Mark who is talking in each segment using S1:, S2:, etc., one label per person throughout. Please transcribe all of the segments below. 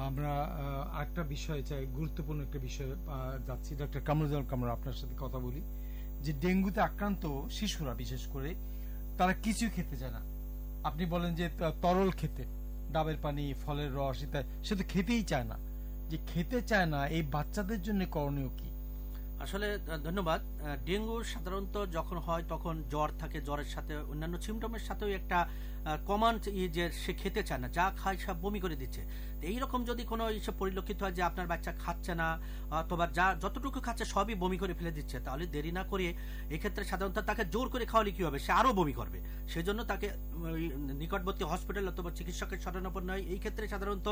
S1: আমরা আরেকটা বিষয় চাই, গুরুত্বপূর্ণ একটা বিষয় যাচ্ছি। ডক্টর কামরুজ্জামান কামরু, আপনার সাথে কথা বলি যে ডেঙ্গুতে আক্রান্ত শিশুরা বিশেষ করে তারা কিছু খেতে চায় না। আপনি বলেন যে তরল খেতে, ডাবের পানি, ফলের রস ইত্যাদি, সে তো খেতেই চায় না। যে খেতে চায় না, এই বাচ্চাদের জন্য করণীয় কি?
S2: আসলে ধন্যবাদ। ডেঙ্গু সাধারণত যখন হয় তখন জ্বর থাকে, জ্বরের সাথে অন্যান্য সিমটমের সাথেও একটা কমন যে সে খেতে চায় না, যা খায় সব বমি করে দিচ্ছে। এইরকম যদি কোনো এইসব পরিলক্ষিত হয় যে আপনার বাচ্চা খাচ্ছে না অথবা যা যতটুকু খাচ্ছে সবই বমি করে ফেলে দিচ্ছে, তাহলে দেরি না করে এক্ষেত্রে সাধারণত তাকে জোর করে খাওয়ালে কি হবে, সে আরো বমি করবে। সেজন্য তাকে নিকটবর্তী হসপিটাল অথবা চিকিৎসকের শরণাপন্ন হয়। এই ক্ষেত্রে সাধারণত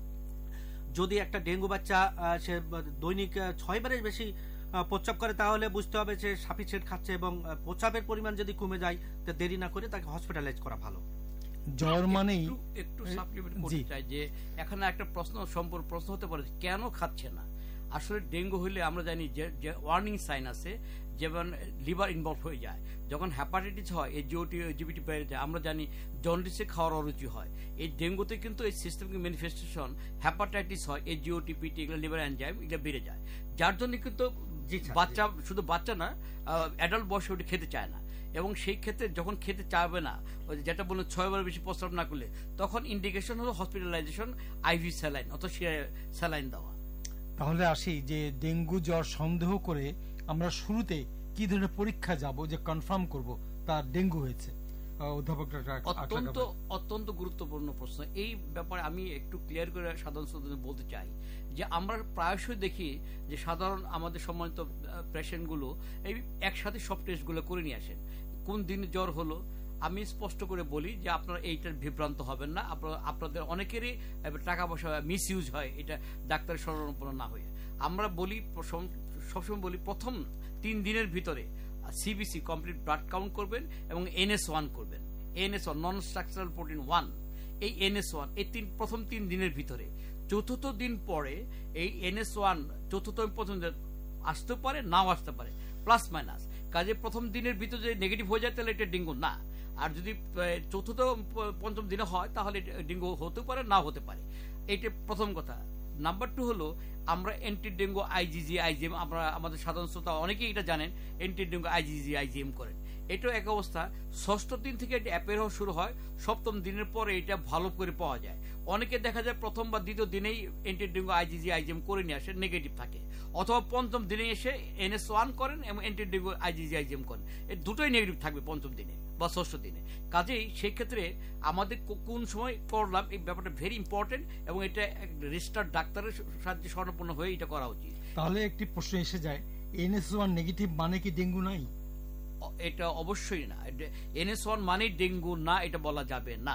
S2: যদি একটা ডেঙ্গু বাচ্চা সে দৈনিক 6 বারের বেশি প্রস্রাব করে, তাহলে বুঝতে হবে যে সাফিসিয়েন্ট খাচ্ছে, এবং প্রস্রাবের পরিমাণ যদি কমে যায় তো দেরি না করে তাকে হসপিটালাইজ করা ভালো।
S1: জ্বর মানেই
S3: একটু সাপ্লিমেন্ট করতে চাই যে এখানে একটা প্রশ্ন হতে পারে কেন খাচ্ছে না। আসলে ডেঙ্গু হইলে আমরা জানি যে ওয়ার্নিং সাইন আছে, যেমন লিভার ইনভলভ হয়ে যায়। যখন হ্যাপাটাইটিস হয়, জিবিটি বেড়ে যায়, আমরা জানি জন্ডিসে খাওয়ার অরুচি হয়। এই ডেঙ্গুতে কিন্তু এই সিস্টেমিক ম্যানিফেস্টেশন হ্যাপাটাইটিস হয়, এই জিওটিপিটি এগুলো লিভার এনজাইম এগুলো বেড়ে যায়, যার জন্য কিন্তু বাচ্চা, শুধু বাচ্চা না, অ্যাডাল্ট বয়সে ওটি খেতে চায় না। এবং সেই ক্ষেত্রে যখন খেতে চাইবে না, যেটা বলুন 6 বার বেশি প্রস্রাব না করলে, তখন ইন্ডিকেশন হলো হসপিটালাইজেশন, আইভি স্যালাইন অথবা স্যালাইন দেওয়া।
S1: তাহলে আসি যে ডেঙ্গু জ্বর সন্দেহ করে আমরা শুরুতে কি ধরনের পরীক্ষা যাব যে কনফার্ম করব তার ডেঙ্গু হয়েছে? অধ্যাপক
S3: অত্যন্ত গুরুত্বপূর্ণ প্রশ্ন। এই ব্যাপারে আমি একটু ক্লিয়ার করে সাধারণ শ্রোতাদের বলতে চাই যে আমরা প্রায়শই দেখি যে সাধারণ আমাদের সম্মানিত পেশেন্টগুলো এই একসাথে সব টেস্টগুলো করে নিয়ে আসেন। কোন দিন জ্বর হলো, আমি স্পষ্ট করে বলি যে আপনারা এইটার বিভ্রান্ত হবেন না। আপনাদের অনেকেরই টাকা পয়সা মিস ইউজ হয় এটা ডাক্তারের শরণাপন্ন না হয়ে। আমরা বলি, সবসময় বলি, প্রথম 3 দিনের ভিতরে সিবিসি কমপ্লিট ব্লাড কাউন্ট করবেন এবং NS1 করবেন। NS1 নন স্ট্রাকচারাল প্রোটিন 1, এই NS1 এই প্রথম 3 দিনের ভিতরে। চতুর্থ দিন পরে এই NS1 প্রথম আসতে পারে, নাও আসতে পারে, প্লাস মাইনাস। কাজে প্রথম দিনের ভিতরে যদি নেগেটিভ হয়ে যায় তাহলে এটা ডেঙ্গু না। আর যদি চতুর্থ পঞ্চম দিনে হয় তাহলে ডেঙ্গু হতে পারে, না হতে পারে। এটা প্রথম কথা। নাম্বার 2 হলো আমরা অ্যান্টি ডেঙ্গু IgG/IgM, আমরা আমাদের সাধারণ শ্রোতা অনেকেই এটা জানেন, অ্যান্টি ডেঙ্গু IgG/IgM করেন। এটাও এক অবস্থা। 6ষ্ঠ দিন থেকে এটা অ্যাপেয়ার হওয়া শুরু হয়, 7ম দিনের পরে এটা ভালো করে পাওয়া যায়। অনেকে দেখা যায় প্রথম বা দ্বিতীয় দিনেই অ্যান্টি ডেঙ্গু IgG/IgM করে নিয়ে আসে, নেগেটিভ থাকে, অথবা পঞ্চম দিনে এসে NS1 করেন এবং অ্যান্টি ডেঙ্গু IgG/IgM করেন, এই দুটোই নেগেটিভ থাকবে পঞ্চম দিনে বা 6ষ্ঠ দিনে। কাজেই সেই ক্ষেত্রে আমাদের কোন সময় করলাম এই ব্যাপারটা ভেরি ইম্পর্টেন্ট, এবং এটা রেজিস্টার্ড ডাক্তারের সাহায্যে শরণাপন্ন হয়ে এটা করা উচিত।
S1: তাহলে একটি প্রশ্ন এসে যায়, NS1 নেগেটিভ মানে কি ডেঙ্গু নাই?
S3: এটা অবশ্যই না। NS1 মানে ডেঙ্গু না, এটা বলা যাবে না।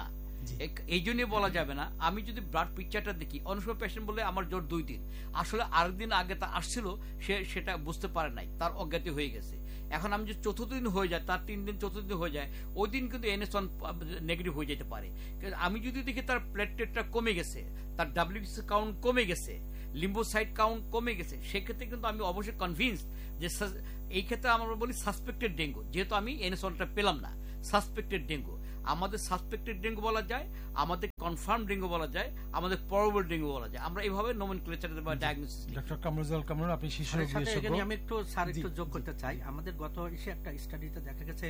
S3: এই জন্যই বলা যাবে না। আমি যদি ব্লাড পিকচারটা দেখি, অনেক সময় পেশেন্ট বলে আমার জ্বর 2 দিন, আসলে আরেকদিন আগে তা আসছিল, সে সেটা বুঝতে পারে নাই, তার অজ্ঞাতি হয়ে গেছে। এখন আমি যদি চতুর্থ দিন হয়ে যায়, তার 3 দিন চতুর্থ দিন হয়ে যায়, ওই দিন কিন্তু NS1 নেগেটিভ হয়ে যেতে পারে। আমি যদি দেখি তার প্লেটলেটটা কমে গেছে, তার WBC কাউন্ট কমে গেছে, লিম্বোসাইট কাউন্ট কমে গেছে, সেক্ষেত্রে কিন্তু আমি অবশ্যই কনভিন্স যে এই ক্ষেত্রে আমরা বলি সাসপেক্টেড ডেঙ্গু, যেহেতু আমি NS1টা পেলাম না, সাসপেক্টেড ডেঙ্গু। আমাদের সাসপেক্টেড ডেঙ্গু বলা যায়, আমাদের কনফার্ম ডেঙ্গু বলা যায়, আমাদের প্রবাবল ডেঙ্গু বলা যায়। আমরা এইভাবে নমেনক্লেচার বা ডায়াগনোসিস।
S1: ডক্টর কামরুজ্জামান কামরু, আপনি শিশু রোগ বিশেষজ্ঞ।
S2: আমি একটু যোগ করতে চাই। আমাদের গত একটা স্টাডিতে দেখা গেছে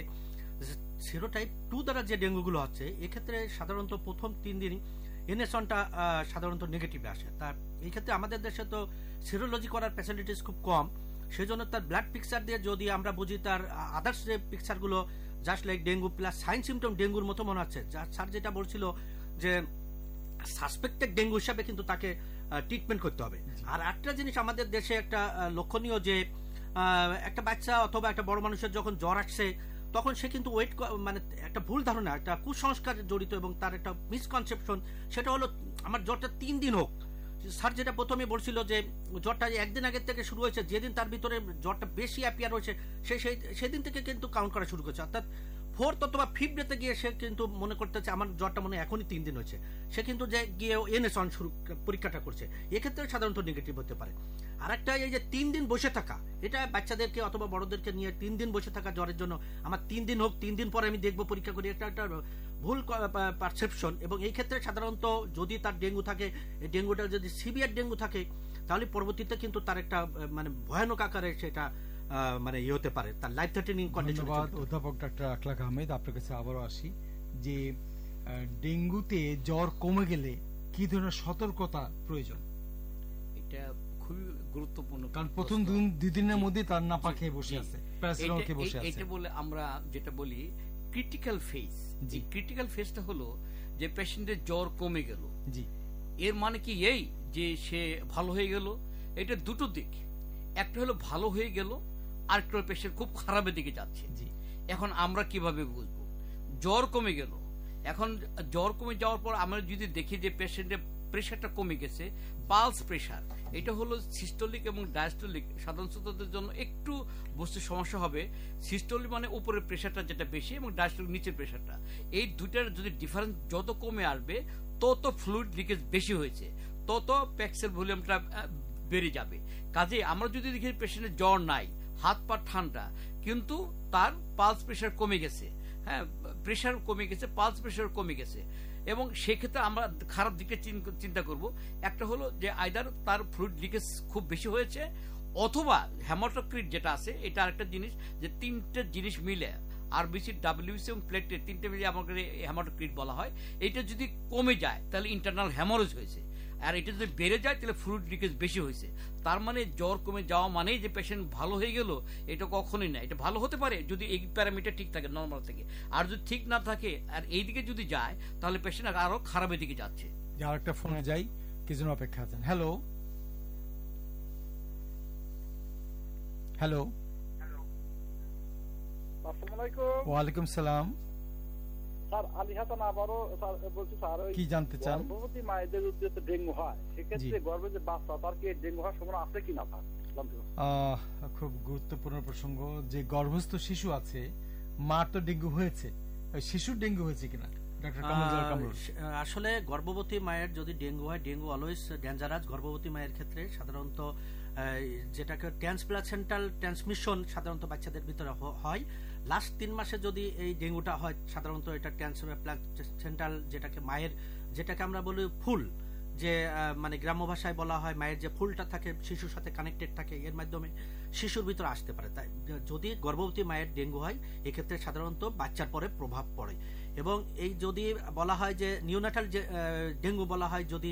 S2: সেরোটাইপ 2 দ্বারা যে ডেঙ্গুগুলো হচ্ছে, এক্ষেত্রে সাধারণত প্রথম 3 দিন NS1টা সাধারণত নেগেটিভে আসে। তার এই ক্ষেত্রে আমাদের দেশে তো সেরোলজি করার ফ্যাসিলিটিস খুব কম, সেজন্য তার ব্লাড পিকচার দিয়ে যদি আমরা বুঝি তার আদার্স যে পিকচারগুলো just like dengue plus sign symptom ডেঙ্গুর মতো মনে হচ্ছে। স্যার যেটা বলছিল যে সাসপেক্টেড ডেঙ্গু হিসাবে কিন্তু তাকে ট্রিটমেন্ট করতে হবে। আর একটা জিনিস আমাদের দেশে একটা লক্ষণীয়, যে একটা বাচ্চা অথবা একটা বড় মানুষের যখন জ্বর আসছে, তখন সে কিন্তু ওয়েট, মানে একটা ভুল ধারণা, একটা কুসংস্কার জড়িত, এবং তার একটা মিসকনসেপশন, সেটা হলো আমার জ্বরটা 3 দিন হোক। স্যার যেটা প্রথমে বলছিল যে জ্বরটা একদিন আগের থেকে শুরু হয়েছে, যেদিন তার ভিতরে জ্বরটা বেশি অ্যাপিয়ার হয়েছে সেদিন থেকে কিন্তু কাউন্ট করা শুরু করেছে। অর্থাৎ 4th অথবা 5th ডেতে গিয়ে সে কিন্তু মনে করতেছে আমার জ্বরটা মনে এখনই 3 দিন হয়েছে, সে কিন্তু যে গিয়ে NS1 পরীক্ষাটা করছে। এক্ষেত্রে সাধারণত নেগেটিভ হতে পারে। আর একটা, এই যে 3 দিন বসে থাকা, এটা বাচ্চাদেরকে অথবা বড়দেরকে নিয়ে 3 দিন বসে থাকা জ্বরের জন্য, আমার 3 দিন হোক, 3 দিন পরে আমি দেখবো পরীক্ষা করি, এটা একটা ভুল পারসেপশন, এবং এই ক্ষেত্রে সাধারণত যদি তার ডেঙ্গু থাকে, এই ডেঙ্গুটা যদি সিভিয়ার ডেঙ্গু থাকে, তাহলে পরবর্তীতে কিন্তু তার একটা মানে ভয়ানক আকারে সেটা মানে ইয়ে হতে পারে, তার লাইফ থ্রেটেনিং কন্ডিশন।
S1: ধন্যবাদ অধ্যাপক ডাক্তার আখলাক আহমেদ। আপনার কাছে আবারও আসি যে ডেঙ্গুতে জ্বর কমে গেলে কি ধরনের সতর্কতা প্রয়োজন?
S3: এটা খুবই গুরুত্বপূর্ণ,
S1: কারণ প্রথম দুই দিনের মধ্যে তার নাপা খেয়ে বসে আছে, প্যারাসিটামল খেয়ে বসে আছে।
S3: এটা বলে আমরা যেটা বলি ক্রিটিক্যাল ফেজ।
S1: জি।
S3: ক্রিটিক্যাল ফেজটা হলো যে পেশেন্টের জ্বর কমে গেল,
S1: জি,
S3: এর মানে কি এই যে সে ভালো হয়ে গেল? এটা দুটো দিক, একটা হলো ভালো হয়ে গেল, আরেকটা হলো পেশেন্ট খুব খারাপের দিকে যাচ্ছে।
S1: জি,
S3: এখন আমরা কিভাবে বুঝবো? জ্বর কমে গেল, এখন জ্বর কমে যাওয়ার পর আমরা যদি দেখি যে পেশেন্টের প্রেশারটা কমে গেছে, পালস প্রেশার, এটা হলো সিস্টোলিক এবং ডায়াস্টোলিক, সাধারণ শ্রোতাদের জন্য একটু বুঝতে সমস্যা হবে। সিস্টোলিক মানে উপরের প্রেশারটা যেটা বেশি, এবং ডায়াস্টোলিক নিচের প্রেশারটা, এই দুইটার যদি ডিফারেন্স যত কমে আসবে, তত ফ্লুইড লিকেজ বেশি হয়েছে, তত প্যাক্সের ভলিউমটা বেড়ে যাবে। কাজে আমরা যদি দেখি পেশেন্টের জ্বর নাই, হাত পা ঠান্ডা, কিন্তু তার পালস প্রেশার কমে গেছে, হ্যাঁ প্রেশার কমে গেছে, পালস প্রেশার কমে গেছে, এবং সেক্ষেত্রে আমরা খারাপ দিকে চিন্তা করব। একটা হলো যে আইদার তার ফ্লুইড লিকেজ খুব বেশি হয়েছে, অথবা হেমাটোক্রিট যেটা আছে, এটা আরেকটা জিনিস, যে তিনটে জিনিস মিলে আরবিসি, ডাব্লিউসি এবং প্লেটলেট তিনটে মিলে আমাকে হেমাটোক্রিট বলা হয়, এটা যদি কমে যায় তাহলে ইন্টারনাল হ্যামোরেজ হয়েছে, আর এটা যদি বেড়ে যায় তাহলে ফ্লুইড লিকেজ বেশি হয়েছে। তার মানে জ্বর কমে যাওয়া মানেই যে পেশেন্ট ভালো হয়ে গেল, এটা কখনোই না। এটা ভালো হতে পারে যদি এই প্যারামিটার ঠিক থাকে, নর্মাল থেকে, আর যদি ঠিক না থাকে আর এই দিকে যদি যায়, তাহলে পেশেন্ট আরো খারাপের দিকে যাচ্ছে।
S1: আর একটা ফোনে যাই, কিছুজন অপেক্ষা আছেন। হ্যালো, হ্যালো,
S4: আসসালামু আলাইকুম।
S1: ওয়ালাইকুম সালাম।
S4: স্যার আলী হাসান আবারও স্যার বলছি স্যার, ওই
S1: কি জানতে চান?
S4: গর্ভবতী মায়েদের যদি ডেঙ্গু হয়, সেক্ষেত্রে গর্ভে যে বাচ্চা, তার কি ডেঙ্গু হওয়ার সম্ভাবনা আছে কিনা স্যার?
S1: খুব গুরুত্বপূর্ণ প্রসঙ্গ। যে গর্ভস্থ শিশু আছে, মার তো ডেঙ্গু হয়েছে, শিশুর ডেঙ্গু হয়েছে কিনা ডাক্তার কামরুল?
S2: আসলে গর্ভবতী মায়ের যদি ডেঙ্গু হয়, ডেঙ্গু অলওয়েজ ডেঞ্জারাস। গর্ভবতী মায়ের ক্ষেত্রে সাধারণত যেটাকে ট্রান্সপ্লাসেন্টাল ট্রান্সমিশন সাধারণত বাচ্চাদের ভিতরে হয়। লাস্ট 3 মাসে যদি এই ডেঙ্গুটা হয়, সাধারণত এটা ট্রান্সপ্লাসেন্টাল, যেটাকে মায়ের, যেটাকে আমরা বলি ফুল, যে মানে গ্রাম্য ভাষায় বলা হয় মায়ের যে ফুলটা থাকে শিশুর সাথে কানেক্টেড থাকে, এর মাধ্যমে শিশুর ভিতরে আসতে পারে। তাই যদি গর্ভবতী মায়ের ডেঙ্গু হয়, এক্ষেত্রে সাধারণত বাচ্চার পরে প্রভাব পড়ে। এবং এই যদি বলা হয় যে নিউনাটাল যে ডেঙ্গু বলা হয়, যদি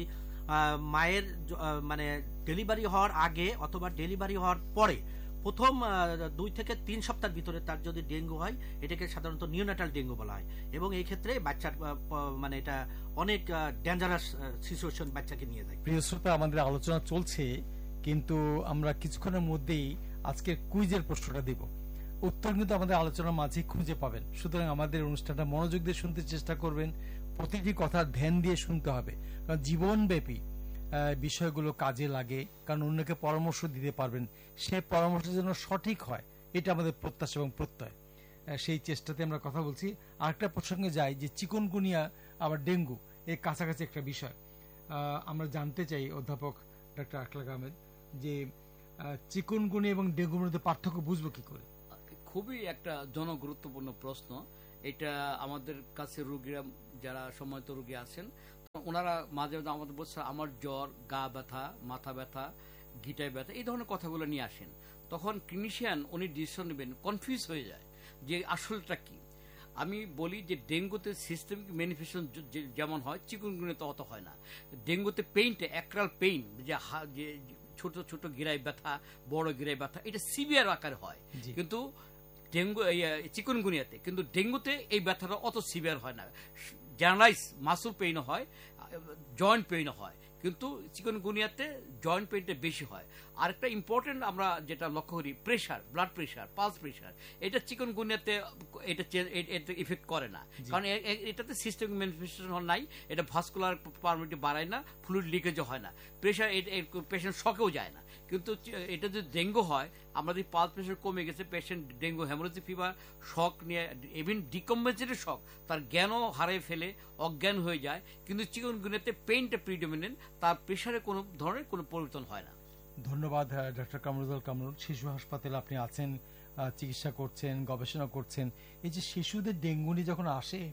S2: মায়ের মানে ডেলিভারি হওয়ার আগে অথবা ডেলিভারি হওয়ার পরে প্রথম 2 থেকে 3 সপ্তাহের ভিতরে তার যদি ডেঙ্গু হয়, এটাকে সাধারণত নিউনাটাল ডেঙ্গু বলা হয়। এবং এই ক্ষেত্রে বাচ্চার মানে এটা অনেক ডেঞ্জারাস সিচুয়েশন বাচ্চাকে নিয়ে যায়।
S1: প্রিয় শ্রোতা, আমাদের আলোচনা চলছে, কিন্তু আমরা কিছুক্ষণের মধ্যেই আজকের কুইজের প্রশ্নটা দিব। উত্তর কিন্তু আমাদের আলোচনার মাঝে খুঁজে পাবেন। সুতরাং আমাদের অনুষ্ঠানটা মনোযোগ দিয়ে শুনতে চেষ্টা করবেন, প্রতিটি কথা ধ্যান দিয়ে শুনতে হবে, কারণ জীবনব্যাপী বিষয়গুলো কাজে লাগে, কারণ অন্যকে পরামর্শ দিতে পারবেন, সে পরামর্শ যেন সঠিক হয়, এটা আমাদের প্রত্যাশা এবং প্রত্যয়। সেই চেষ্টাতে আমরা কথা বলছি। আরেকটা প্রসঙ্গে যাই, যে চিকুনগুনিয়া আবার ডেঙ্গু এর কাছাকাছি একটা বিষয়। আমরা জানতে চাই অধ্যাপক ডক্টর আখলাক আহমেদ, যে চিকুনগুনিয়া এবং ডেঙ্গুর মধ্যে পার্থক্য বুঝবো কি করে?
S3: খুবই একটা জনগুরুত্বপূর্ণ প্রশ্ন এটা। আমাদের কাছে রোগীরা, যারা সম্মানিত রোগী আছেন, ওনারা মাঝে মাঝে আমাদের বলছে আমার জ্বর, গা ব্যথা, মাথা ব্যথা, গিটায় ব্যথা, এই ধরনের কথাগুলো নিয়ে আসেন। তখন ক্লিনিশিয়ান উনি ডিসিশন নেবেন, কনফিউজ হয়ে যায় যে আসলটা কি। আমি বলি যে ডেঙ্গুতে সিস্টেমিক ম্যানিফেস্টেশন যেমন হয়, চিকুনগুনিয়াতে অত হয় না। ডেঙ্গুতে পেইনটা অ্যাক্রাল পেইন, যে ছোট ছোট গিরায় ব্যথা, বড় গিরায় ব্যথা, এটা সিভিয়ার আকারে হয়, কিন্তু ডেঙ্গু চিকুনগুনিয়াতে, কিন্তু ডেঙ্গুতে এই ব্যথাটা অত সিভিয়ার হয় না। জেনারেলাইজ মাসল পেইনও হয়, জয়েন্ট পেইনও হয়, কিন্তু চিকুনগুনিয়াতে জয়েন্ট পেইনটা বেশি হয়। আরেকটা ইম্পর্টেন্ট আমরা যেটা লক্ষ্য করি, pressure, blood pressure, pulse pressure, এটা চিকুনগুনিয়াতে এটা ইফেক্ট করে না, কারণ এটাতে সিস্টেমিক ম্যানিফেস্টেশন নাই, এটা ভাস্কুলার পারমিটি বাড়ায় না, ফ্লুইড লিকেজও হয় না, প্রেশার পেশেন্ট শকেও যায় না। কিন্তু এটা যদি ডেঙ্গু হয়, আমাদের পালস প্রেশার কমে গেছে, পেশেন্ট ডেঙ্গু, হেমোরেজিক ফিভার, শক নিয়ে, ইভেন ডিকম্পেনসেটেড শক, তার জ্ঞানও হারিয়ে ফেলে, অজ্ঞান হয়ে যায়। কিন্তু চিকুনগুনিয়াতে পেইনটা প্রিডমিনেন্ট, তার প্রেশারে কোনো ধরনের কোনো পরিবর্তন হয় না।
S1: ধন্যবাদ ডক্টর কামরুল। শিশু হাসপাতালে আপনি আছেন, চিকিৎসা করছেন, গবেষণা করছেন। এই যে শিশুদের ডেঙ্গু নিয়ে যখন আসে,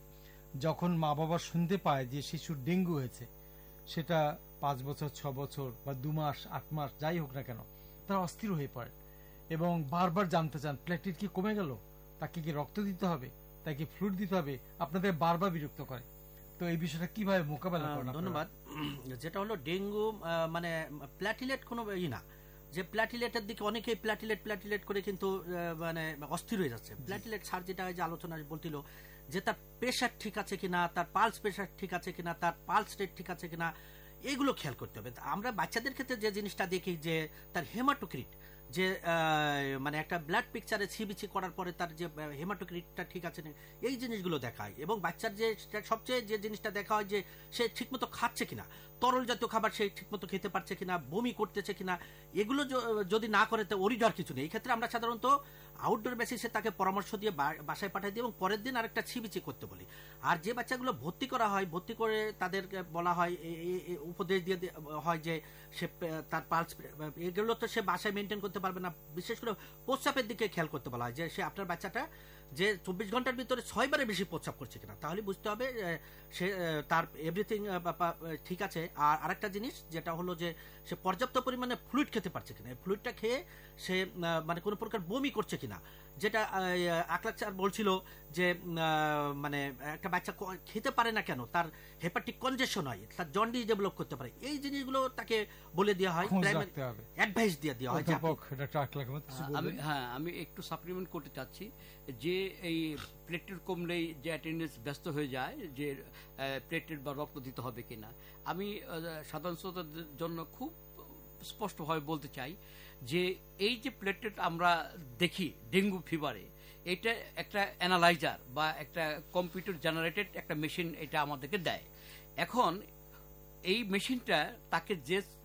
S1: যখন মা বাবা শুনতে পায় যে শিশুর ডেঙ্গু হয়েছে, সেটা 5 বছর 6 বছর বা 2 মাস 8 মাস যাই হোক না কেন, তারা অস্থির হয়ে পড়ে এবং বারবার জানতে চান প্লেটলেট কি কমে গেল, তাকে কি রক্ত দিতে হবে, তাকে ফ্লুইড দিতে হবে, আপনাদের বারবার বিরক্ত করে। তো এই বিষয়টা কিভাবে মোকাবেলা করেন আপনারা?
S2: ধন্যবাদ। যেটা হলো ডেঙ্গু মানে প্ল্যাটিলেট কোনো না, যে প্ল্যাটিলেটের দিকে অনেকেই প্ল্যাটিলেট করে কিন্তু মানে অস্থির হয়ে যাচ্ছে। প্ল্যাটিলেট স্যার যেটা যে আলোচনা বলছিল যে তার প্রেশার ঠিক আছে কিনা, তার পালস প্রেশার ঠিক আছে কিনা, তার পালস রেট ঠিক আছে কিনা, এগুলো খেয়াল করতে হবে। আমরা বাচ্চাদের ক্ষেত্রে যে জিনিসটা দেখি যে তার হেমাটোক্রিট, যে মানে একটা ব্লাড পিকচারে সিবিসি করার পরে তার যে হেমাটোক্রিটটা ঠিক আছে না, এই জিনিসগুলো দেখা হয়। এবং বাচ্চার যে সবচেয়ে যে জিনিসটা দেখা হয় যে সে ঠিকমতো খাচ্ছে কিনা, তরল জাতীয় খাবার সে ঠিকমতো খেতে পারছে কিনা, বমি করতেছে কিনা, এগুলো যদি না করে তো ওরিডর কিছু নেই। এই ক্ষেত্রে আমরা সাধারণত আউটডোর বেসিসে তাকে পরামর্শ দিয়ে বাসায় পাঠিয়ে দিই এবং পরের দিন আরেকটা সিবিসি করতে বলি। আর যে বাচ্চাগুলো ভর্তি করা হয়, ভর্তি করে তাদেরকে বলা হয়, উপদেশ দিয়ে হয় যে সে তার পালস, এগুলো তো সে বাসায় মেনটেন করতে পারবে না। বিশেষ করে প্রস্রাবের দিকে খেয়াল করতে বলা হয় যে সে আপনার বাচ্চাটা যে 24 ঘন্টার ভিতরে 6 বারে বেশি প্রস্রাব করছে কিনা, তাহলে বুঝতে হবে সে তার এভরিথিং ঠিক আছে। আর আরেকটা জিনিস যেটা হলো যে সে পর্যাপ্ত পরিমাণে ফ্লুইড খেতে পারছে কিনা, ফ্লুইডটা খেয়ে সে মানে কোনো প্রকার বমি করছে কিনা, যেটা আকলাক স্যার বলছিল যে মানে একটা বাচ্চা খেতে পারে না কেন, তার হেপাটিক কনজেশন হয়, তার জন্ডিস ডেভেলপ করতে পারে, এই জিনিসগুলো তাকে বলে দেওয়া হয়, অ্যাডভাইস দিয়ে দেওয়া হয়।
S3: আমি একটু সাপ্লিমেন্ট করতে চাচ্ছি যে এই প্লেটলেট কমলেই যে অ্যাটেন্ডেন্স ব্যস্ত হয়ে যায় যে প্লেটলেট বা রক্ত দিতে হবে কিনা, আমি সাধারণ শ্রোতাদের জন্য খুব স্পষ্টভাবে বলতে চাই যে এই যে প্লেটলেট আমরা দেখি ডেঙ্গু ফিভারে, এটা একটা অ্যানালাইজার বা একটা কম্পিউটার জেনারেটেড একটা মেশিন এটা আমাদেরকে দেয়। এখন এই মেশিনটা তাকে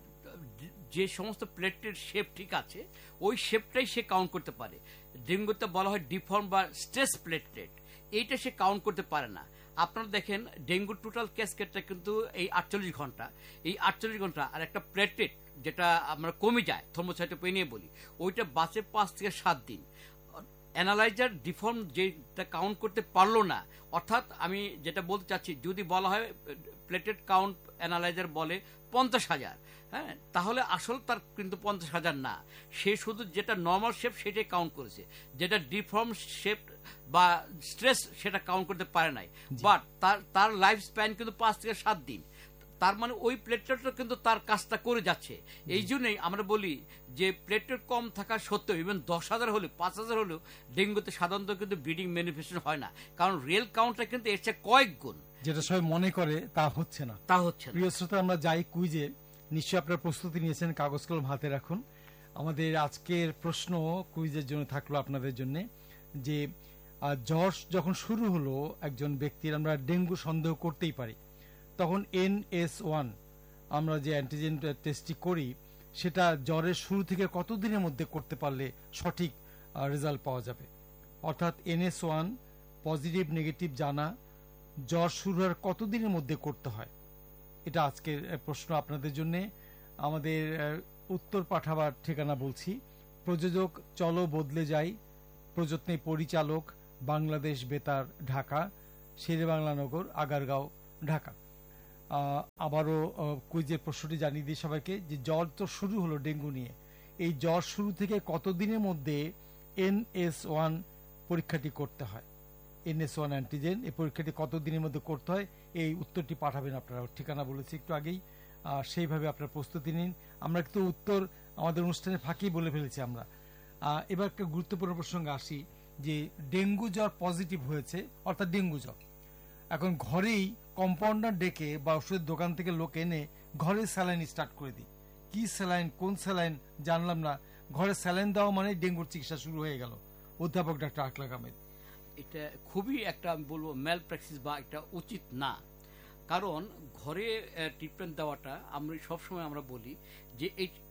S3: যে সমস্ত প্লেটলেট শেপ ঠিক আছে ওই শেপটাই সে কাউন্ট করতে পারে। ডেঙ্গুতে বলা হয় ডিফর্ম বা স্ট্রেস প্লেটলেট, এইটা সে কাউন্ট করতে পারে না। আপনারা দেখেন ডেঙ্গুর টোটাল ক্যাসকেটটা কিন্তু এই 48 ঘন্টা, এই 48 ঘন্টা আর একটা প্লেটলেট যেটা আমরা কমে যায় থ্রোম্বোসাইটোপেনিয়া বলি, ওইটা বাঁচে 5 থেকে 7 দিন। অ্যানালাইজার ডিফর্ম যেটা কাউন্ট করতে পারলো না, অর্থাৎ আমি যেটা বলতে চাচ্ছি যদি বলা হয় প্লেটলেট কাউন্ট অ্যানালাইজার বলে 50,000, হ্যাঁ, তাহলে আসল তার কিন্তু 50,000 না, সে শুধু যেটা নর্মাল শেপ সেটাই কাউন্ট করেছে, যেটা ডিফর্ম শেপ বা স্ট্রেস সেটা কাউন্ট করতে পারে নাই। বাট তার লাইফ স্প্যান কিন্তু 5 থেকে 7 দিন, তার মানে ওই প্লেটলেটটা কিন্তু তার কাজটা করে যাচ্ছে। এই জন্যই আমরা বলি যে প্লেটলেট কম থাকা সত্ত্বেও ইভেন 10,000 হলে 5,000 হলেও ডেঙ্গুতে সাধারণত কিন্তু ব্লিডিং ম্যানিফেস্টেশন হয় না, কারণ রিয়েল কাউন্টটা কিন্তু এর চেয়ে কয়েক গুণ,
S1: যেটা সবাই মনে করে তা হচ্ছে না। প্রিয় শ্রোতা, আমরা যাই কুইজে, নিশ্চয়ই আপনারা প্রস্তুতি নিয়েছেন, কাগজ কলম হাতে রাখুন। আমাদের আজকের প্রশ্ন কুইজের জন্য থাকলো আপনাদের জন্য যে জ্বর যখন শুরু হলো একজন ব্যক্তির, আমরা ডেঙ্গু সন্দেহ করতেই পারি, তখন NS1 আমরা যে অ্যান্টিজেন টেস্টটি করি সেটা জ্বরের শুরু থেকে কতদিনের মধ্যে করতে পারলে সঠিক রেজাল্ট পাওয়া যাবে, অর্থাৎ NS1 পজিটিভ নেগেটিভ জানা জ্বর শুরু হওয়ার কতদিনের মধ্যে করতে হয়, এটা আজকের প্রশ্ন আপনাদের জন্য। আমাদের উত্তর পাঠাবার ঠিকানা বলছি, প্রযোজক চলো বদলে যাই, প্রযত্নে পরিচালক বাংলাদেশ বেতার ঢাকা, শেরেবাংলানগর আগারগাঁও ঢাকা। আবারও কুইজের প্রশ্নটি জানিয়ে দিই সবাইকে যে জ্বর তো শুরু হলো ডেঙ্গু নিয়ে, এই জ্বর শুরু থেকে কতদিনের মধ্যে NS1 পরীক্ষাটি করতে হয়, NS1 অ্যান্টিজেন এই পরীক্ষাটি কতদিনের মধ্যে করতে হয়, এই উত্তরটি পাঠাবেন আপনারা, ঠিকানা বলেছি একটু আগেই, সেইভাবে আপনারা প্রস্তুতি নিন। আমরা কিন্তু উত্তর আমাদের অনুষ্ঠানে ফাঁকি বলে ফেলেছি আমরা। এবার একটা গুরুত্বপূর্ণ প্রসঙ্গে আসি যে ডেঙ্গু জ্বর পজিটিভ হয়েছে, অর্থাৎ ডেঙ্গু জ্বর, এখন ঘরেই কম্পাউন্ডার ডেকে বা ওষুধের দোকান থেকে লোক এনে ঘরে স্যালাইন স্টার্ট করে দিই। কি স্যালাইন, কোন স্যালাইন জানলাম না, ঘরে স্যালাইন দেওয়া মানে ডেঙ্গুর চিকিৎসা শুরু হয়ে গেল। অধ্যাপক ডক্টর আকলাক আহমেদ,
S3: এটা খুবই একটা আমি বলবো ম্যাল প্র্যাকটিস বা একটা উচিত না। কারণ ঘরে ট্রিটমেন্ট দেওয়াটা আমরা সবসময় আমরা বলি যে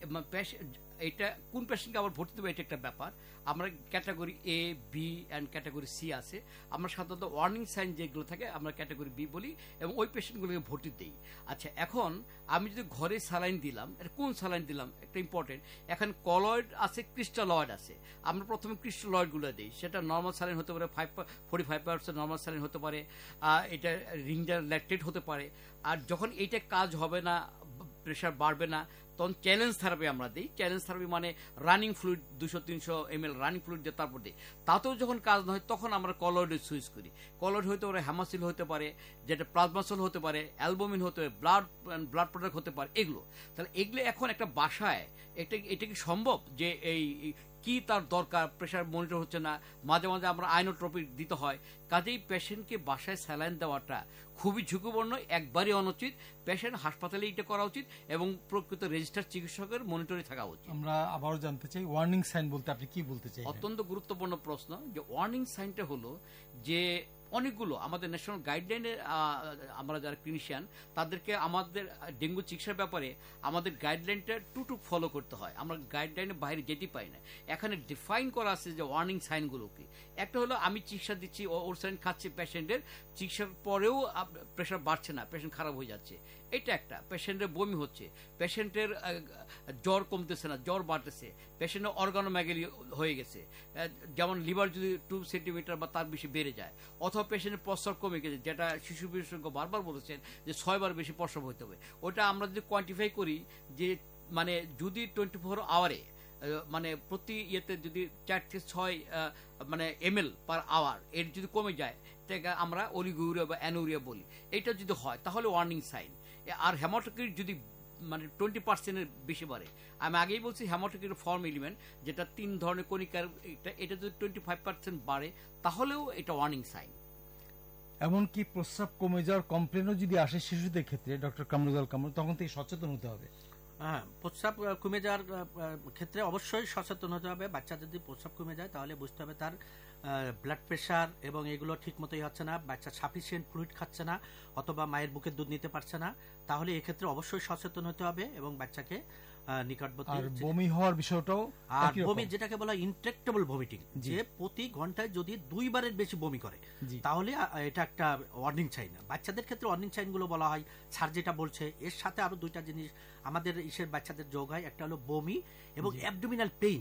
S3: এটা কোন পেশেন্টকে আবার ভর্তি দেবো এটা একটা ব্যাপার। আমরা category A, B and category C আছে। আমরা সাধারণত ওয়ার্নিং সাইন যেগুলো থাকে আমরা ক্যাটাগরি বি বলি এবং ওই পেশেন্টগুলোকে ভর্তি দিই। আচ্ছা, এখন আমি যদি ঘরে স্যালাইন দিলাম, এটা কোন স্যালাইন দিলাম একটা ইম্পর্টেন্ট। এখন কলয়েড আছে, ক্রিস্টালয়েড আছে। আমরা প্রথমে ক্রিস্টালয়েডগুলো দিই, সেটা নর্মাল স্যালাইন হতে পারে 45% নর্মাল স্যালাইন হতে পারে, এটা রিংডার ল্যাকটেট হতে পারে। আর যখন এইটা কাজ হবে না, প্রেশার বাড়বে না, তখন চ্যালেঞ্জ থেরাপি আমরা দিই। চ্যালেঞ্জ থেরাপি মানে running fluid 200-300 ml running fluid দিয়ে তারপর দিই। তাতেও যখন কাজ না হয় তখন আমরা কলয়েডে সুইচ করি। কলয়েড হতে পারে হ্যামাসিল হতে পারে, যেটা প্লাজমাসল হতে পারে, অ্যালবুমিন হতে পারে, ব্লাড প্রোডাক্ট হতে পারে, এগুলো। তাহলে এগুলো এখন একটা বাসায় এটা কি সম্ভব যে এই কি তার দরকার, প্রেশার মনিটর হচ্ছে না, মাঝে মাঝে আমরা আইনোট্রপি দিতে হয়। কাজেই পেশেন্টকে বাসায় স্যালাইন দেওয়াটা খুবই ঝুঁকিপূর্ণ, একবারই অনুচিত। পেশেন্ট হাসপাতালে এটা করা উচিত এবং প্রকৃত রেজিস্টার চিকিৎসকের মনিটরে থাকা উচিত।
S1: আমরা আবারও জানতে চাই, ওয়ার্নিং সাইন বলতে আপনি কি বলতে চাই?
S3: অত্যন্ত গুরুত্বপূর্ণ প্রশ্ন। যে ওয়ার্নিং সাইনটা হলো যে অনেকগুলো আমাদের ন্যাশনাল গাইডলাইনে আমরা যারা ক্লিনিশিয়ান তাদেরকে আমাদের ডেঙ্গু চিকিৎসার ব্যাপারে আমাদের গাইডলাইনটা টু ফলো করতে হয়। আমরা গাইডলাইনের বাইরে যেতে পারি না। এখানে ডিফাইন করা আছে যে ওয়ার্নিং সাইনগুলো কি। একটা হলো আমি চিকিৎসা দিচ্ছি, ওর সাইন খাচ্ছি পেশেন্টের, চিকিৎসার পরেও প্রেশার বাড়ছে না, পেশেন্ট খারাপ হয়ে যাচ্ছে, এটা একটা। পেশেন্টের বমি হচ্ছে, পেশেন্টের জ্বর কমতেছে না, জ্বর বাড়তেছে, পেশেন্টের অর্গানোম্যাগালি হয়ে গেছে, যেমন লিভার যদি 2 সেন্টিমিটার বা তার বেশি বেড়ে যায়, অথবা পেশেন্টের প্রস্রাব কমে গেছে, যেটা শিশু বিশেষজ্ঞ বারবার বলেছেন যে 6 বার বেশি প্রস্রাব হতে হবে। ওটা আমরা যদি কোয়ান্টিফাই করি যে মানে যদি 24 আওয়ারে মানে প্রতি ইয়েতে যদি 4 থেকে 6 মানে ml পার আওয়ার এর যদি কমে যায় তাকে আমরা অলিগুরিয়া বা অ্যানুরিয়া বলি। এটা যদি হয় তাহলে ওয়ার্নিং সাইন। আর হেমাটোক্রিট যদি মানে 20% বেশি বাড়ে, আমি আগেই বলছি হেমাটোক্রিট ফর্ম এলিমেন্ট যেটা 3 ধরনের কণিকার, এটা যদি 25% বাড়ে তাহলেও এটা ওয়ার্নিং সাইন।
S1: এমনকি প্রস্রাব কমে যাওয়ার কমপ্লেনও যদি আসে শিশুদের ক্ষেত্রে, ডক্টর কামরুজাল কামরুল, তখন থেকে সচেতন হতে হবে।
S2: হ্যাঁ, প্রস্রাব কমে যাওয়ার ক্ষেত্রে অবশ্যই সচেতন হতে হবে। বাচ্চা যদি প্রস্রাব কমে যায় তাহলে বুঝতে হবে তার ব্লাড প্রেশার এবং এগুলো ঠিক মতোই হচ্ছে না, বাচ্চা সাফিসিয়েন্ট ফ্লুইড খাচ্ছে না, অথবা মায়ের বুকের দুধ নিতে পারছে না। তাহলে এক্ষেত্রে অবশ্যই সচেতন হতে হবে এবং বাচ্চাকে নিকটবর্তী।
S1: আর বমি হওয়ার বিষয়টাও,
S2: আর বমি যেটাকে বলা ইনট্রেক্টেবল ভমিটিং, যে প্রতি ঘন্টায় যদি 2 বারের বেশি বমি করে তাহলে এটা একটা ওয়ার্নিং সাইন। বাচ্চাদের ক্ষেত্রে ওয়ার্নিং সাইন গুলো বলা হয় স্যার যেটা বলছে, এর সাথে আরো 2টা জিনিস আমাদের ইসের বাচ্চাদের যোগ হয়। একটা হলো বমি এবং অ্যাবডোমিনাল পেইন।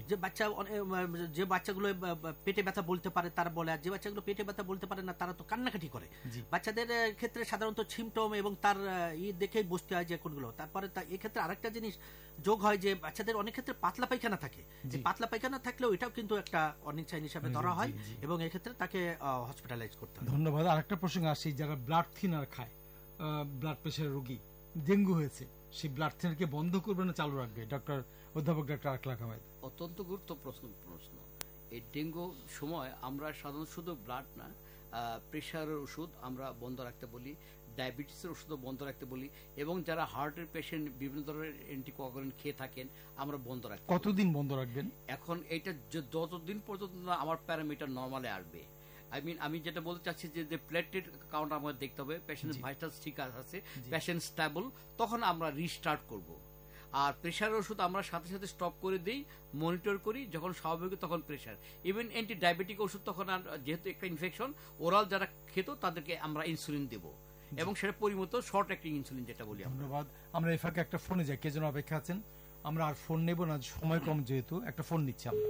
S2: যে বাচ্চাগুলো পেটে ব্যথা বলতে পারে তারা বলে, আর যে বাচ্চাগুলো পেটে ব্যথা বলতে পারে না তারা তো কান্নাকাটি করে। বাচ্চাদের ক্ষেত্রে সাধারণত সিমটম এবং তার দেখেই বুঝতে হয় যে কোনগুলো। তারপরে এক্ষেত্রে আরেকটা জিনিস যোগ হয় যে বাচ্চাদের অনেক ক্ষেত্রে পাতলা পায়খানা থাকে। পাতলা পায়খানা থাকলেও এটাও কিন্তু একটা ওয়ার্নিং সাইন হিসেবে ধরা হয় এবং এক্ষেত্রে তাকে হসপিটালাইজ করতে হয়।
S1: ধন্যবাদ। আরেকটা প্রসঙ্গ আসি, যারা ব্লাড থিনার খায়, ব্লাড প্রেশারের রোগী, ডেঙ্গু হয়েছে, সেই ব্লাড থিনারকে বন্ধ করবে না চালু রাখবে? অধ্যাপক ডক্টর আকলাক আহমেদ।
S3: অত্যন্ত গুরুত্বপূর্ণ প্রশ্ন। এই ডেঙ্গু সময় আমরা সাধারণত শুধু ব্লাড না, প্রেশারের ওষুধ আমরা বন্ধ রাখতে বলি, ডায়াবেটিসের ওষুধও বন্ধ রাখতে বলি, এবং যারা হার্টের পেশেন্ট বিভিন্ন ধরনের অ্যান্টিকোয়াগুলেন্ট খেয়ে থাকেন আমরা বন্ধ রাখতে।
S1: কতদিন বন্ধ রাখবেন?
S3: এখন এটা যতদিন পর্যন্ত না আমার প্যারামিটার নর্মালে আসবে। আমি যেটা বলতে চাচ্ছি যে প্লেটলেট কাউন্ট আমাদের দেখতে হবে, পেশেন্টের ভাইটালস ঠিক আছে, পেশেন্ট স্টেবল, তখন আমরা রিস্টার্ট করব। আর প্রেশারের ওষুধ আমরা সাথে সাথে স্টপ করে দিই, মনিটর করি, যখন স্বাভাবিক তখন প্রেশার। ইভেন অ্যান্টি ডায়াবেটিক ওষুধ তখন আর, যেহেতু একটা ইনফেকশন, ওরাল যারা খেত তাদেরকে আমরা ইনসুলিন দেব, এবং সেটা পরিমতো শর্ট অ্যাক্টিং ইনসুলিন যেটা বলি।
S1: ধন্যবাদ। আমরা এই ফাঁকে একটা ফোনে যাই, কে যেন অপেক্ষা আছেন। আমরা আর ফোন নেব না, সময় কম, যেহেতু একটা ফোন নিচ্ছি আমরা।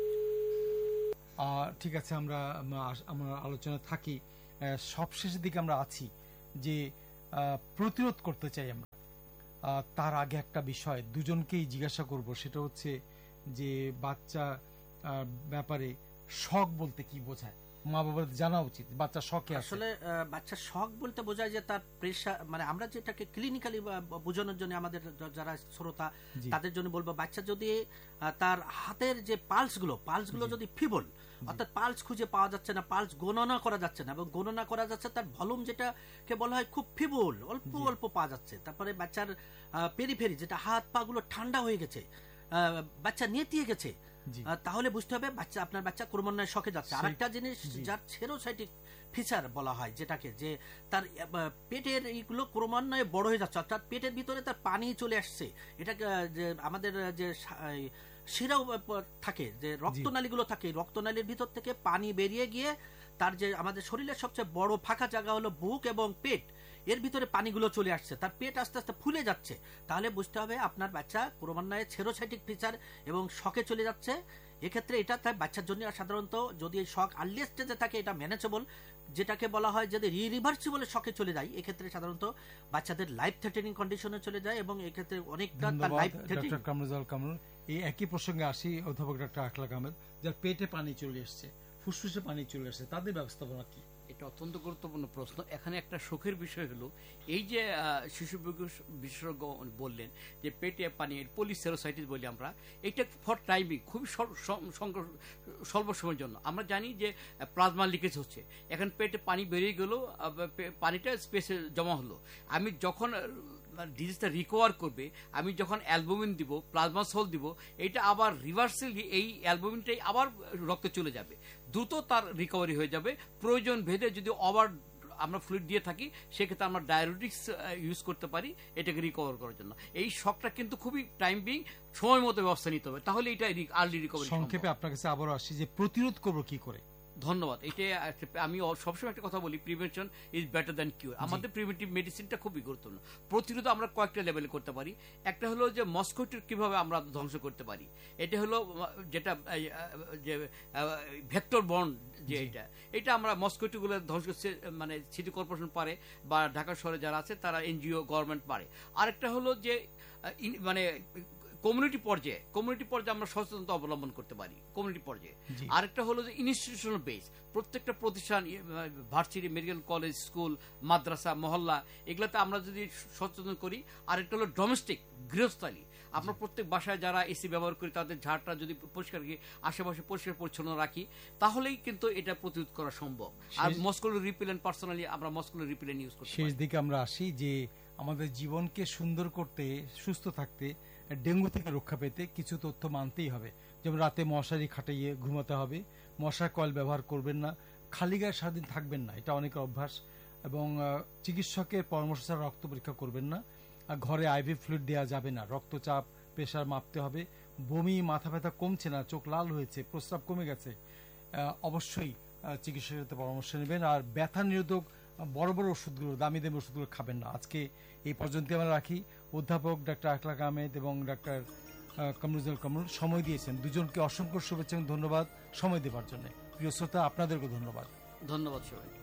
S1: ঠিক আছে, আমরা আলোচনা থাকি। সবশেষের দিকে আমরা আছি যে প্রতিরোধ করতে চাই আমরা। তার আগে একটা বিষয় দুজনকেই জিজ্ঞাসা করব, সেটা হচ্ছে যে বাচ্চা ব্যাপারে শখ বলতে কি বোঝায়? মা বাবার জানা উচিত বাচ্চা শখে
S2: আসলে বাচ্চা শখ বলতে বোঝায় যে তার প্রেশার, মানে আমরা যেটাকে ক্লিনিক্যালি বোঝানোর জন্য আমাদের যারা শ্রোতা তাদের জন্য বলবো, বাচ্চা যদি তার হাতের যে পালসগুলো যদি ফিবল, অর্থাৎ পালস খুঁজে পাওয়া যাচ্ছে না, পালস গণনা করা যাচ্ছে না, এবং গণনা করা যাচ্ছে তার ভলিউম যেটাকে বলা হয় খুব ফিবল, অল্প অল্প পাওয়া যাচ্ছে। তারপরে বাচ্চার পেরিফেরি, যেটা হাত পা গুলো ঠান্ডা হয়ে গেছে, বাচ্চা নেতিয়ে গেছে, তাহলে বুঝতে হবে আপনার বাচ্চা ক্রমান্বয়ে শখে যাচ্ছে। আরেকটা জিনিস, যার সেরোসাইটিক ফিচার বলা হয়, যেটাকে যে তার পেটের এইগুলো ক্রমান্বয়ে বড় হয়ে যাচ্ছে, অর্থাৎ পেটের ভিতরে তার পানি চলে আসছে। এটাকে যে আমাদের যে শিরাও থাকে, যে রক্তনালীগুলো থাকে, রক্তনালীর ভিতর থেকে পানি বেরিয়ে গিয়ে তার যে আমাদের শরীরের সবচেয়ে বড় ফাঁকা জায়গা হলো বুক এবং পেট, এর ভিতরে পানিগুলো চলে আসছে, তার পেট আস্তে আস্তে ফুলে যাচ্ছে। তাহলে বুঝতে হবে আপনার বাচ্চা ক্রমান্বয়ে সেরোসাইটিক ফিচার এবং শকে চলে যাচ্ছে। এক্ষেত্রে এটা তাই বাচ্চার জন্য সাধারণত যদি শক আর্লি স্টেজে থাকে এটা ম্যানেজেবল, যেটাকে বলা হয় যদি রিভার্সিবল শকে চলে যায় এক্ষেত্রে সাধারণত বাচ্চাদের লাইফ থ্রেটেনিং কন্ডিশনে চলে যায় এবং এক্ষেত্রে অনেকটা তার life threatening.
S1: Doctor Kamruzzaman Kamrul, এই একই প্রসঙ্গে আসি অধ্যাপক ডক্টর আখলাক আহমেদ, যার পেটে পানি চলে এসছে, ফুসফুসে পানি চলে আসছে, তাদের ব্যবস্থাপনা কি?
S3: এটা অত্যন্ত গুরুত্বপূর্ণ প্রশ্ন। এখানে একটা শোকের বিষয় হলো এই যে শিশু বিশেষজ্ঞ বললেন যে পেটে পানি পলিসেরোসাইটিস বলি আমরা, এটা ফর টাইমিং খুবই স্বল্প সময়ের জন্য। আমরা জানি যে প্লাজমা লিকেজ হচ্ছে, এখন পেটে পানি বেরিয়ে গেল, পানিটা স্পেসে জমা হলো। আমি যখন ডিজিজটা রিকভার করবে, আমি যখন অ্যালবুমিন দিব, প্লাজমা সোল দিব, এটা আবার রিভার্সালি এই অ্যালবুমিনটাই আবার রক্তে চলে যাবে, দ্রুত তার রিকভারি হয়ে যাবে। প্রয়োজন ভেদে যদি আবার আমরা ফ্লুইড দিয়ে থাকি সেক্ষেত্রে আমরা ডায়াবেটিক্স ইউজ করতে পারি এটাকে রিকভার করার জন্য। এই শকটা কিন্তু খুবই টাইম বিং সময় মতো ব্যবস্থা নিতে হবে, তাহলে এটা আর্লি রিকভারি।
S1: সংক্ষেপে আপনার কাছে আবারও আসি যে প্রতিরোধ করবো কি করে?
S3: ধন্যবাদ। এটা আমি সবসময় একটা কথা বলি, প্রিভেনশন ইজ বেটার দ্যান কিউর। আমাদের প্রিভেন্টিভ মেডিসিনটা খুবই গুরুত্বপূর্ণ। প্রতিরোধ আমরা কয়েকটা লেভেলে করতে পারি। একটা হলো যে মস্কিটোর কিভাবে আমরা ধ্বংস করতে পারি, এটা হলো যেটা যে ভেক্টর বন্ড, যে এটা আমরা মস্কিটোগুলো ধ্বংস করতে, মানে সিটি কর্পোরেশন পারে বা ঢাকা শহরে যারা আছে তারা এনজিও গভর্নমেন্ট পারে। আরেকটা হলো যে মানে কমিউনিটি পর্যায়ে আমরা সচেতনতা অবলম্বন করতে পারি কমিউনিটি পর্যায়ে। আরেকটা হলো যে ইনস্টিটিউশনাল বেস, প্রত্যেকটা প্রতিষ্ঠান, ভার্সিটি, মেডিকেল কলেজ, স্কুল, মাদ্রাসা, মহল্লা, এগুলাতে আমরা যদি সচেতন করি। আরেকটা হলো ডোমেস্টিক, গৃহস্থালী, আমরা প্রত্যেক বাসায় যারা এসি ব্যবহার করি তাদের ঝাড়টা যদি পরিষ্কার রাখি, আশেপাশে পরিষ্কার পরিচ্ছন্ন রাখি, তাহলেই কিন্তু এটা প্রতিরোধ করা সম্ভব। আর মস্কুলার রিপেলেন্ট, পার্সোনালি আমরা মস্কুলার রিপেলেন্ট ইউজ করি।
S1: শেষ দিকে আমরা আসি যে আমাদের জীবনকে সুন্দর করতে, সুস্থ থাকতে, ডেঙ্গু থেকে রক্ষা পেতে কিছু তথ্য মানতেই হবে। যেমন রাতে মশারি খাটাইয়ে ঘুমাতে হবে, মশার কয়েল ব্যবহার করবেন না, খালি গায়ে সারাদিন থাকবেন না, এটা অনেকের অভ্যাস, এবং চিকিৎসকের পরামর্শ ছাড়া রক্ত পরীক্ষা করবেন না, আর ঘরে আইভি ফ্লুইড দেওয়া যাবে না, রক্তচাপ, প্রেশার মাপতে হবে, বমি, মাথা ব্যথা কমছে না, চোখ লাল হয়েছে, প্রস্রাব কমে গেছে, অবশ্যই চিকিৎসকের সাথে পরামর্শ নেবেন। আর ব্যথা নিরোধক বড় বড় ওষুধগুলো, দামি দামি ওষুধগুলো খাবেন না। আজকে এই পর্যন্ত আমরা রাখি। অধ্যাপক ডক্টর আখলাক আহমেদ এবং ডক্টর কামরুজ্জামান কামরুল সময় দিয়েছেন, দুজনকে অসংখ্য শুভেচ্ছা এবং ধন্যবাদ সময় দেওয়ার জন্য। প্রিয় শ্রোতা, আপনাদেরকে ধন্যবাদ।
S3: ধন্যবাদ সবাই।